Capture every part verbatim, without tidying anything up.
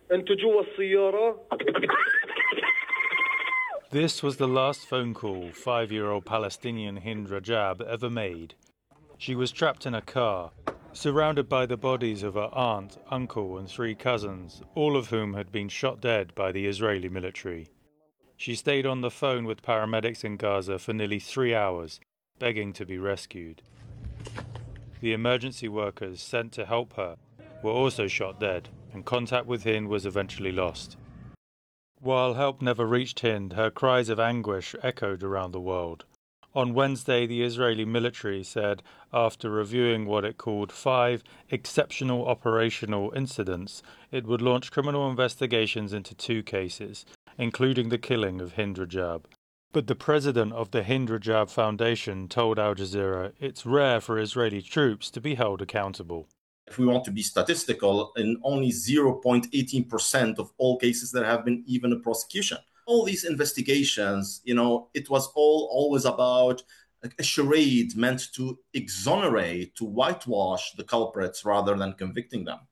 This was the last phone call five-year-old Palestinian Hind Rajab ever made. She was trapped in a car, surrounded by the bodies of her aunt, uncle and three cousins, all of whom had been shot dead by the Israeli military. She stayed on the phone with paramedics in Gaza for nearly three hours, begging to be rescued. The emergency workers sent to help her were also shot dead, and contact with Hind was eventually lost. While help never reached Hind, her cries of anguish echoed around the world. On Wednesday, the Israeli military said, after reviewing what it called five exceptional operational incidents, it would launch criminal investigations into two cases, including the killing of Hind Rajab. But the president of the Hind Rajab Foundation told Al Jazeera it's rare for Israeli troops to be held accountable. If we want to be statistical, in only zero point one eight percent of all cases there have been even a prosecution. All these investigations, you know, it was all always about a charade meant to exonerate, to whitewash the culprits rather than convicting them.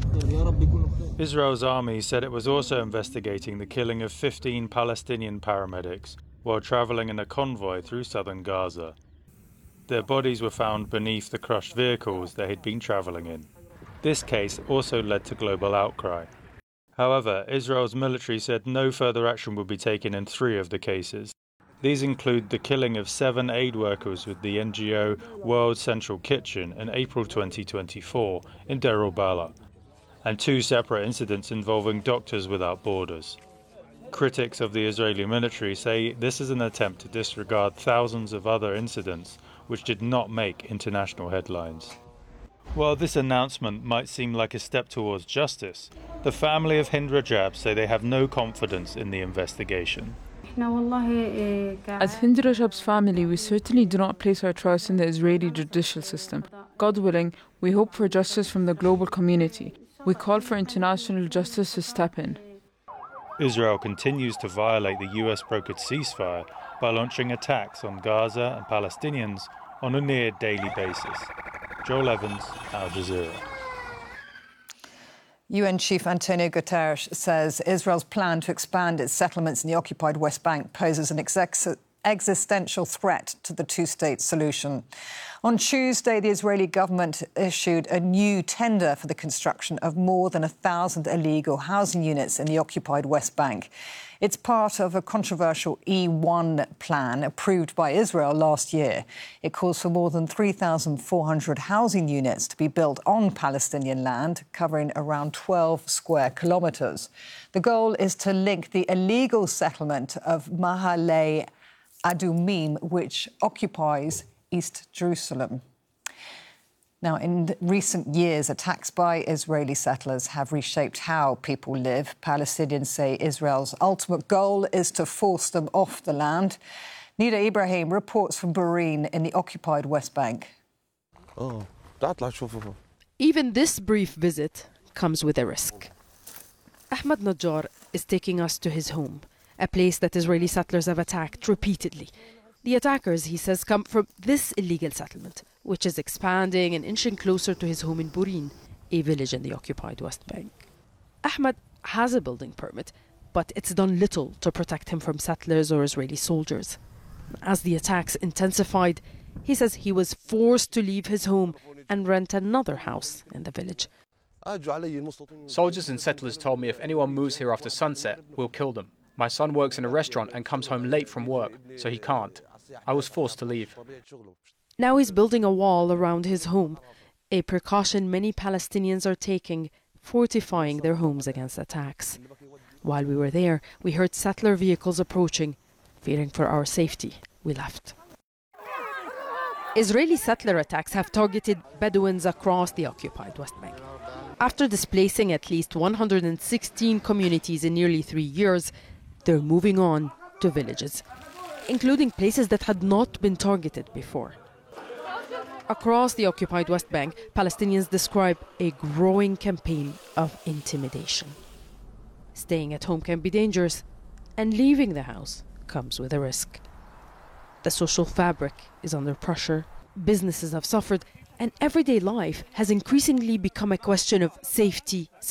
Israel's army said it was also investigating the killing of fifteen Palestinian paramedics while traveling in a convoy through southern Gaza. Their bodies were found beneath the crushed vehicles they had been traveling in. This case also led to global outcry. However, Israel's military said no further action would be taken in three of the cases. These include the killing of seven aid workers with the N G O World Central Kitchen in April twenty twenty-four in Deir al-Balah, and two separate incidents involving Doctors Without Borders. Critics of the Israeli military say this is an attempt to disregard thousands of other incidents which did not make international headlines. While this announcement might seem like a step towards justice, the family of Hind Rajab say they have no confidence in the investigation. As Hind Rajab's family, we certainly do not place our trust in the Israeli judicial system. God willing, we hope for justice from the global community. We call for international justice to step in. Israel continues to violate the U S-brokered ceasefire by launching attacks on Gaza and Palestinians on a near-daily basis. Joel Evans, Al Jazeera. U N Chief Antonio Guterres says Israel's plan to expand its settlements in the occupied West Bank poses an ex- existential threat to the two-state solution. On Tuesday, the Israeli government issued a new tender for the construction of more than a thousand illegal housing units in the occupied West Bank. It's part of a controversial E one plan approved by Israel last year. It calls for more than three thousand four hundred housing units to be built on Palestinian land, covering around twelve square kilometres. The goal is to link the illegal settlement of Mahalei Adumim, which occupies East Jerusalem. Now, in recent years, attacks by Israeli settlers have reshaped how people live. Palestinians say Israel's ultimate goal is to force them off the land. Nida Ibrahim reports from Bahrain in the occupied West Bank. Oh, even this brief visit comes with a risk. Ahmad Najjar is taking us to his home, a place that Israeli settlers have attacked repeatedly. The attackers, he says, come from this illegal settlement, which is expanding and inching closer to his home in Burin, a village in the occupied West Bank. Ahmad has a building permit, but it's done little to protect him from settlers or Israeli soldiers. As the attacks intensified, he says he was forced to leave his home and rent another house in the village. Soldiers and settlers told me if anyone moves here after sunset, we'll kill them. My son works in a restaurant and comes home late from work, so he can't. I was forced to leave. Now he's building a wall around his home, a precaution many Palestinians are taking, fortifying their homes against attacks. While we were there, we heard settler vehicles approaching. Fearing for our safety, we left. Israeli settler attacks have targeted Bedouins across the occupied West Bank. After displacing at least one hundred sixteen communities in nearly three years, they're moving on to villages, including places that had not been targeted before. Across the occupied West Bank, Palestinians describe a growing campaign of intimidation. Staying at home can be dangerous, and leaving the house comes with a risk. The social fabric is under pressure, businesses have suffered, and everyday life has increasingly become a question of safety,